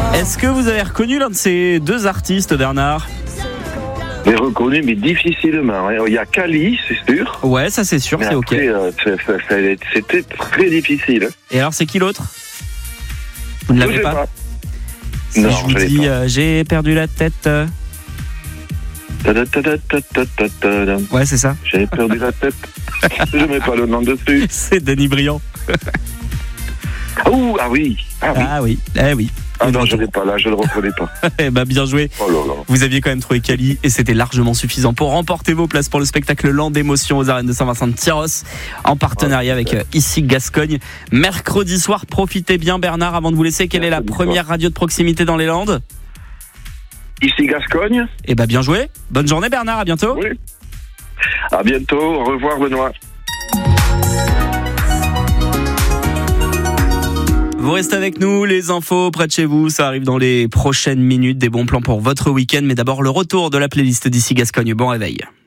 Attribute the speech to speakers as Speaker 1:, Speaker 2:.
Speaker 1: Est-ce que vous avez reconnu l'un de ces deux artistes, Bernard ?
Speaker 2: J'ai reconnu, mais difficilement. Hein. Il y a Kali, c'est sûr.
Speaker 1: Ouais, ça c'est sûr,
Speaker 2: Mais
Speaker 1: c'est
Speaker 2: après,
Speaker 1: ok.
Speaker 2: c'était très difficile.
Speaker 1: Et alors, c'est qui l'autre ? Vous ne
Speaker 2: Je
Speaker 1: l'avez
Speaker 2: sais
Speaker 1: pas ? Si
Speaker 2: Non,
Speaker 1: je vous
Speaker 2: je l'ai
Speaker 1: dis
Speaker 2: pas.
Speaker 1: j'ai perdu la tête.
Speaker 2: Ta-da-ta-da-ta-ta-ta-ta.
Speaker 1: Ouais, c'est ça.
Speaker 2: J'ai perdu la tête. Je mets pas le nom dessus.
Speaker 1: C'est Denis Briand.
Speaker 2: Ah oui.
Speaker 1: Ah oui, eh oui.
Speaker 2: Ah non, je l'ai pas là, je le reconnais pas.
Speaker 1: Eh ben, bien joué.
Speaker 2: Oh là là.
Speaker 1: Vous aviez quand même trouvé Kali et c'était largement suffisant pour remporter vos places pour le spectacle Land d'émotion aux arènes de Saint-Vincent de Tyros en partenariat avec Ici Gascogne. Mercredi soir, profitez bien Bernard avant de vous laisser. Quelle est la première radio de proximité dans les Landes ?
Speaker 2: Ici Gascogne.
Speaker 1: Eh ben, bien joué. Bonne journée Bernard, à bientôt.
Speaker 2: Oui. À bientôt. Au revoir Benoît.
Speaker 1: Vous restez avec nous, les infos près de chez vous, ça arrive dans les prochaines minutes, des bons plans pour votre week-end, mais d'abord le retour de la playlist d'Ici Gascogne. Bon réveil.